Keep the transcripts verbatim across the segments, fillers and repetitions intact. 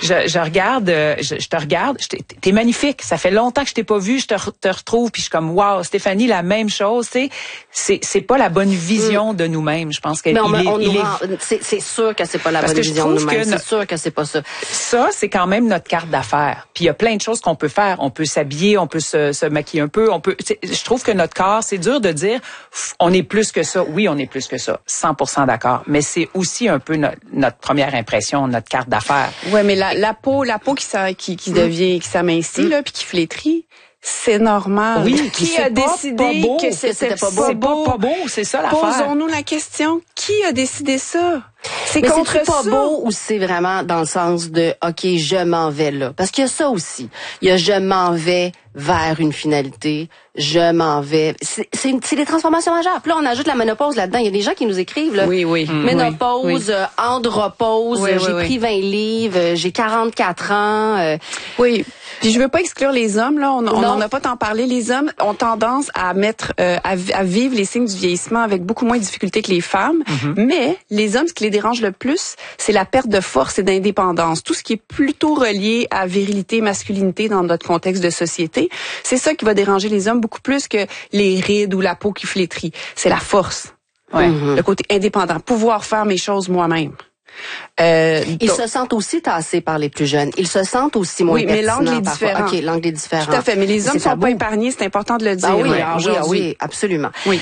je, je regarde, je, je te regarde, je t'es, t'es magnifique. Ça fait longtemps que je t'ai pas vu, je te, te retrouve, puis je suis comme, wow, Stéphanie, la même chose. Tu sais, c'est, c'est pas la bonne vision mm. de nous-mêmes. Je pense qu'elle Mais on, il est, on il rend, est... C'est, c'est sûr que c'est pas la Parce bonne que vision de nous-mêmes. No... C'est sûr que c'est pas ça. Ça, c'est quand même notre carte d'affaires. Puis il y a plein de choses qu'on peut faire. On peut s'habiller, on peut se, se maquiller un peu, on peut. Je trouve que notre corps, c'est dur de dire, on est plus que ça. Oui, on est plus que ça. cent pour cent d'accord. Mais c'est aussi un peu notre, notre première impression, notre carte d'affaires. Ouais, mais la, la peau, la peau qui, qui, qui devient, qui s'amincit, mmh. là, puis qui flétrit. C'est normal. Oui, qui a pas, décidé pas beau, que c'était pas beau? C'est pas, pas beau, c'est ça l'affaire. Posons-nous la question, qui a décidé ça? C'est mais contre c'est pas ça. Beau ou c'est vraiment dans le sens de OK, je m'en vais là. Parce qu'il y a ça aussi. Il y a je m'en vais vers une finalité, je m'en vais. C'est, c'est, une, c'est des transformations majeures. Puis là, on ajoute la ménopause là-dedans. Il y a des gens qui nous écrivent là. Oui, oui. Ménopause, oui. Euh, andropause, oui, j'ai oui, pris oui. vingt livres, j'ai quarante-quatre ans. Euh, oui. Puis je veux pas exclure les hommes là, on n'en a pas tant parlé. Les hommes ont tendance à mettre, euh, à, à vivre les signes du vieillissement avec beaucoup moins de difficultés que les femmes. Mm-hmm. Mais les hommes, ce qui les dérange le plus, c'est la perte de force et d'indépendance. Tout ce qui est plutôt relié à virilité, masculinité dans notre contexte de société, c'est ça qui va déranger les hommes beaucoup plus que les rides ou la peau qui flétrit. C'est la force, ouais. mm-hmm. le côté indépendant, pouvoir faire mes choses moi-même. Euh, Ils donc, se sentent aussi tassés par les plus jeunes. Ils se sentent aussi moins oui, mais l'angle est parfois. différent. OK, l'angle est différent. Tout à fait, mais les hommes ne sont pas épargnés, c'est important de le dire. Ah oui, ouais, ah oui, ah oui, absolument. Oui.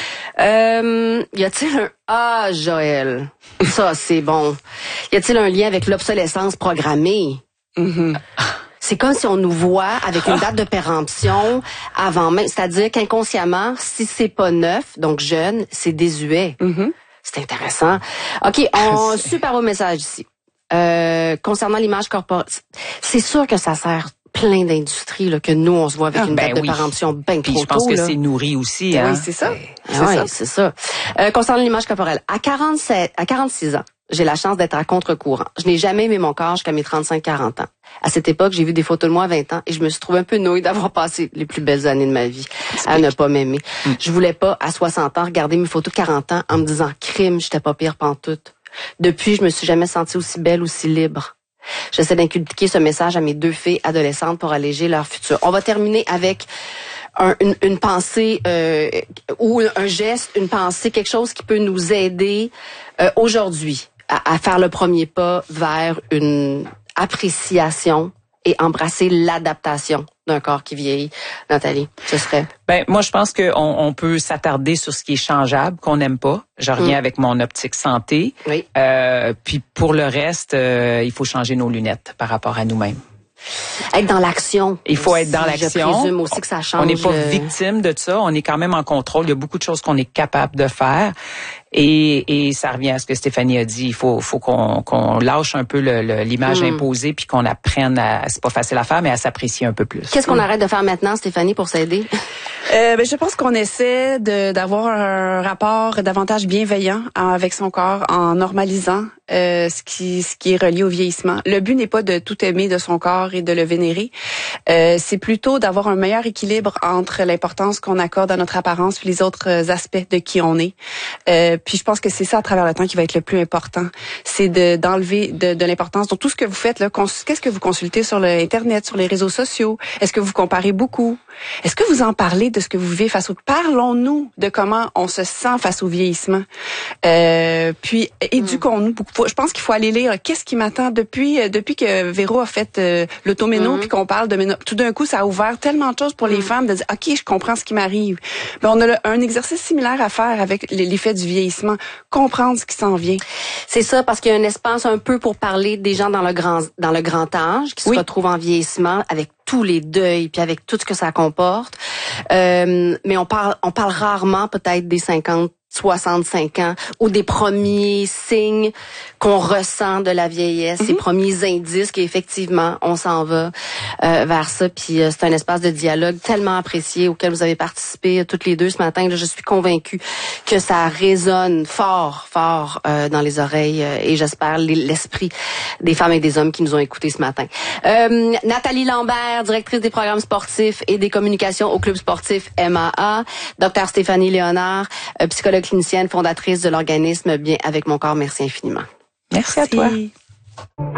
Euh, y a-t-il un... Ah, Joël, ça, c'est bon. Y a-t-il un lien avec l'obsolescence programmée? Mm-hmm. C'est comme si on nous voit avec une date de péremption avant même. C'est-à-dire qu'inconsciemment, si c'est pas neuf, donc jeune, c'est désuet. Mm-hmm. C'est intéressant. OK, on super beau message ici. Euh, concernant l'image corporelle, c'est sûr que ça sert plein d'industries là, que nous, on se voit avec ah, une ben date oui. de péremption bien trop tôt. Je pense tôt, que là. c'est nourri aussi. Hein? Oui, c'est ça. Ah, c'est, oui, ça. c'est ça. Euh, concernant l'image corporelle, à quarante-sept, à quarante-six ans, j'ai la chance d'être à contre-courant. Je n'ai jamais aimé mon corps jusqu'à mes trente-cinq quarante ans. À cette époque, j'ai vu des photos de moi à vingt ans et je me suis trouvée un peu nouille d'avoir passé les plus belles années de ma vie à ne pas m'aimer. Mm. Je voulais pas, à soixante ans, regarder mes photos de quarante ans en me disant « crime, j'étais pas pire pantoute ». Depuis, je me suis jamais sentie aussi belle, aussi libre. J'essaie d'inculquer ce message à mes deux filles adolescentes pour alléger leur futur. On va terminer avec un, une, une pensée euh, ou un geste, une pensée, quelque chose qui peut nous aider euh, aujourd'hui à, à faire le premier pas vers une appréciation et embrasser l'adaptation d'un corps qui vieillit. Nathalie, ce serait? Ben moi, je pense qu'on on peut s'attarder sur ce qui est changeable, qu'on n'aime pas. Je reviens mmh. avec mon optique santé. Oui. Euh, puis pour le reste, euh, il faut changer nos lunettes par rapport à nous-mêmes. Être dans l'action. Il faut être dans l'action. Je présume aussi que ça change. On n'est pas victime de ça. On est quand même en contrôle. Il y a beaucoup de choses qu'on est capable de faire. Et, et ça revient à ce que Stéphanie a dit. Il faut, faut qu'on, qu'on lâche un peu le, le, l'image mmh. imposée puis qu'on apprenne à, c'est pas facile à faire, mais à s'apprécier un peu plus. Qu'est-ce qu'on mmh. arrête de faire maintenant, Stéphanie, pour s'aider? Euh, ben, je pense qu'on essaie de, d'avoir un rapport davantage bienveillant avec son corps en normalisant euh, ce qui, ce qui est relié au vieillissement. Le but n'est pas de tout aimer de son corps et de le vénérer. Euh, c'est plutôt d'avoir un meilleur équilibre entre l'importance qu'on accorde à notre apparence puis les autres aspects de qui on est. Euh, Puis je pense que c'est ça à travers le temps qui va être le plus important, c'est de d'enlever de, de l'importance. Donc tout ce que vous faites là, cons- qu'est-ce que vous consultez sur l'internet, sur les réseaux sociaux? Est-ce que vous comparez beaucoup? Est-ce que vous en parlez de ce que vous vivez face au... Parlons-nous de comment on se sent face au vieillissement. Euh, puis éduquons-nous beaucoup. Je pense qu'il faut aller lire qu'est-ce qui m'attend depuis depuis que Véro a fait euh, l'automéno mm-hmm. puis qu'on parle de méno. Tout d'un coup, ça a ouvert tellement de choses pour mm-hmm. les femmes de dire OK, je comprends ce qui m'arrive. Ben, on a le, un exercice similaire à faire avec l'effet du vieillissement. Comprendre ce qui s'en vient. C'est ça, parce qu'il y a un espace un peu pour parler des gens dans le grand dans le grand âge qui oui. se retrouvent en vieillissement avec tous les deuils puis avec tout ce que ça comporte. Euh, mais on parle on parle rarement peut-être des cinquante soixante-cinq ans ou des premiers signes qu'on ressent de la vieillesse, mm-hmm. ces premiers indices qu'effectivement on s'en va euh, vers ça. Puis euh, c'est un espace de dialogue tellement apprécié auquel vous avez participé euh, toutes les deux ce matin. Là, je suis convaincue que ça résonne fort, fort euh, dans les oreilles euh, et j'espère l'esprit des femmes et des hommes qui nous ont écoutés ce matin. Euh, Nathalie Lambert, directrice des programmes sportifs et des communications au club sportif M A A. Docteur Stéphanie Léonard, euh, psychologue clinicienne, fondatrice de l'organisme Bien avec mon corps. Merci infiniment. Merci, Merci. à toi.